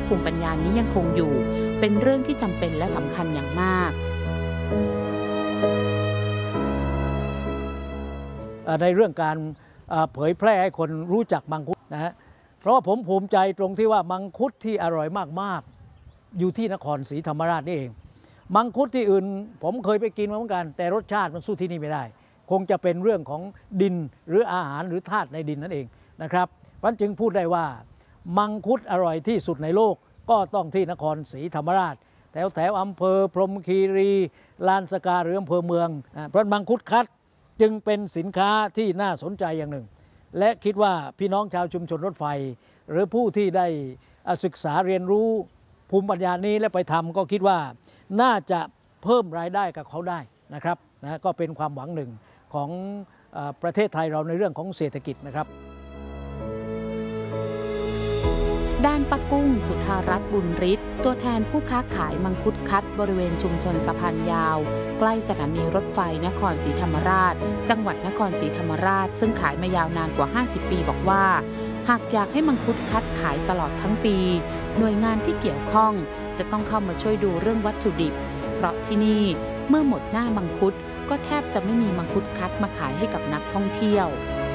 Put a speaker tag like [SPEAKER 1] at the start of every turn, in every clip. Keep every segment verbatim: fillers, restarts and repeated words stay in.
[SPEAKER 1] ภูมิปัญญานี้ยังคงอยู่เป็นเรื่องที่จำเป็นและสำคัญอย่างมาก
[SPEAKER 2] ในเรื่องการเผยแพร่ให้คนรู้จักมังคุดนะฮะเพราะว่าผมภูมิใจตรงที่ว่ามังคุดที่อร่อยมากๆอยู่ที่นครศรีธรรมราชนี่เองมังคุดที่อื่นผมเคยไปกินมาเหมือนกันแต่รสชาติมันสู้ที่นี่ไม่ได้คงจะเป็นเรื่องของดินหรืออาหารหรือธาตุในดินนั่นเองนะครับเพราะจึงพูดได้ว่ามังคุดอร่อยที่สุดในโลกก็ต้องที่นครศรีธรรมราชแถวแถวอำเภอพรหมคีรีลานสกาหรืออำเภอเมืองเพราะมังคุดคัดจึงเป็นสินค้าที่น่าสนใจอย่างหนึ่งและคิดว่าพี่น้องชาวชุมชนรถไฟหรือผู้ที่ได้ศึกษาเรียนรู้ภูมิปัญญานี้และไปทำก็คิดว่าน่าจะเพิ่มรายได้กับเขาได้นะครับนะก็เป็นความหวังหนึ่งของประเทศไทยเราในเรื่องของเศรษฐกิจนะครับ
[SPEAKER 1] ด้านป้ากุ้งสุธารัตน์บุญฤทธิ์ตัวแทนผู้ค้าขายมังคุดคัดบริเวณชุมชนสะพานยาวใกล้สถานีรถไฟนครศรีธรรมราชจังหวัดนครศรีธรรมราชซึ่งขายมายาวนานกว่าห้าสิบปีบอกว่าหากอยากให้มังคุดคัดขายตลอดทั้งปีหน่วยงานที่เกี่ยวข้องจะต้องเข้ามาช่วยดูเรื่องวัตถุดิบเพราะที่นี่เมื่อหมดหน้ามังคุดก็แทบจะไม่มีมังคุดคัดมาขายให้กับนักท่องเที่ยว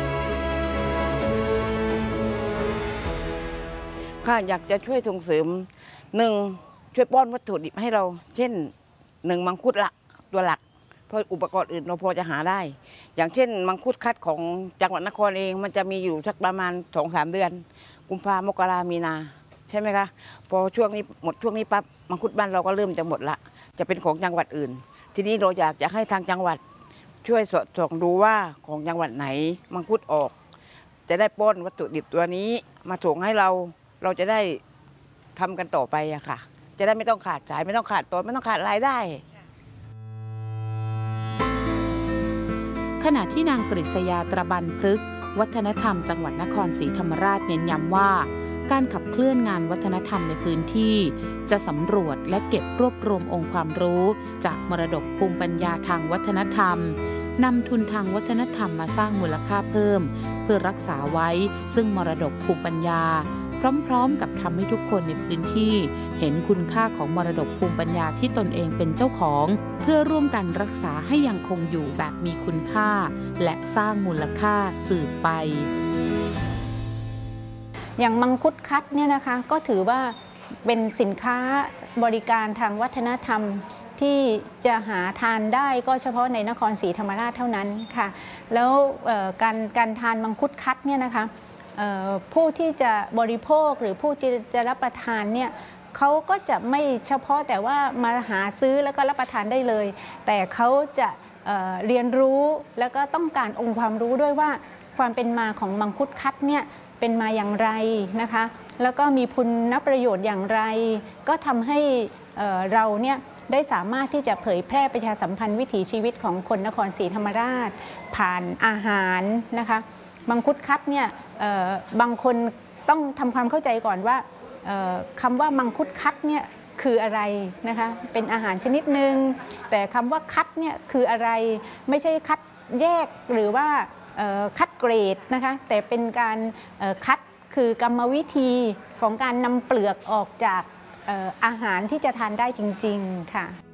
[SPEAKER 3] ค่ะอยากจะช่วยส่งเสริมหนึ่งช่วยป้อนวัตถุดิบให้เราเช่นหนึ่งมังคุดละตัวหลักเพราะอุปกรณ์อื่นเราพอจะหาได้อย่างเช่นมังคุดคัดของจังหวัดนครเองมันจะมีอยู่สักประมาณสองสามเดือนกุมภามกรามีนาใช่ไหมคะพอช่วงนี้หมดช่วงนี้ปั๊บมังคุดบ้านเราก็เริ่มจะหมดละจะเป็นของจังหวัดอื่นทีนี้เราอยากจะให้ทางจังหวัดช่วยสอดส่องดูว่าของจังหวัดไหนมังคุดออกจะได้ป้อนวัตถุดิบตัวนี้มาส่งให้เราเราจะได้ทำกันต่อไปอะค่ะจะได้ไม่ต้องขาดสายไม่ต้องขาดตอนไม่ต้องขาดรายได้
[SPEAKER 1] ขณะที่นางกฤษยาตระบันพฤกษ์วัฒนธรรมจังหวัดนครศรีธรรมราชเน้นย้ำว่าการขับเคลื่อนงานวัฒนธรรมในพื้นที่จะสำรวจและเก็บรวบรวมองค์ความรู้จากมรดกภูมิปัญญาทางวัฒนธรรมนำทุนทางวัฒนธรรมมาสร้างมูลค่าเพิ่มเพื่อรักษาไว้ซึ่งมรดกภูมิปัญญาพร้อมๆกับทำให้ทุกคนในพื้นที่เห็นคุณค่าของมรดกภูมิปัญญาที่ตนเองเป็นเจ้าของเพื่อร่วมกันรักษาให้ยังคงอยู่แบบมีคุณค่าและสร้างมูลค่าสืบไป
[SPEAKER 4] อย่างมังคุดคัดเนี่ยนะคะก็ถือว่าเป็นสินค้าบริการทางวัฒนธรรมที่จะหาทานได้ก็เฉพาะในนครศรีธรรมราชเท่านั้นค่ะแล้วการการทานมังคุดคัดเนี่ยนะคะผู้ที่จะบริโภคหรือผู้ที่จะรับประทานเนี่ยเขาก็จะไม่เฉพาะแต่ว่ามาหาซื้อแล้วก็รับประทานได้เลยแต่เขาจะเอ่อเรียนรู้แล้วก็ต้องการองค์ความรู้ด้วยว่าความเป็นมาของมังคุดคัดเนี่ยเป็นมาอย่างไรนะคะแล้วก็มีคุณประโยชน์อย่างไรก็ทำให้เอ่อเราเนี่ยได้สามารถที่จะเผยแพร่ประชาสัมพันธ์วิถีชีวิตของคนนครศรีธรรมราชผ่านอาหารนะคะมังคุดคัดเนี่ยบางคนต้องทำความเข้าใจก่อนว่าคำว่ามังคุดคัดเนี่ยคืออะไรนะคะเป็นอาหารชนิดหนึ่งแต่คำว่าคัดเนี่ยคืออะไรไม่ใช่คัดแยกหรือว่าคัดเกรดนะคะแต่เป็นการคัดคือกรรมวิธีของการนำเปลือกออกจากอาหารที่จะทานได้จริงๆค่ะ